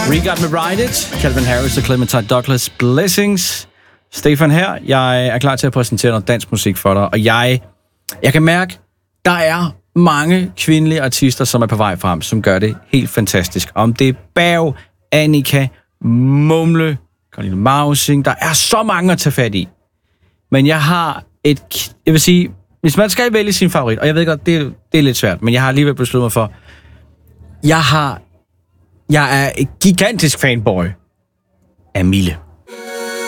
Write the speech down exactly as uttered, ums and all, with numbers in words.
We Got Me Right It, Calvin Harris og Clementine Douglas, Blessings. Stefan her, jeg er klar til at præsentere noget dansk musik for dig, og jeg, jeg kan mærke, der er mange kvindelige artister, som er på vej frem, som gør det helt fantastisk. Om det er Berg, Annika, Mumle, Karoline Mausing, der er så mange at tage fat i. Men jeg har et, jeg vil sige, hvis man skal vælge sin favorit, og jeg ved godt, det, det er lidt svært, men jeg har alligevel besluttet mig for, jeg har, jeg er et gigantisk fanboy af Mille.